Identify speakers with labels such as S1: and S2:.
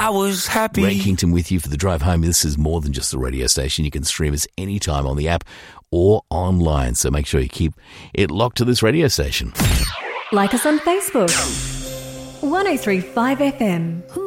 S1: I was happy.
S2: Ray Kington with you for the drive home. This is more than just a radio station. You can stream us anytime on the app or online. So make sure you keep it locked to this radio station.
S3: Like us on Facebook. 103.5 FM.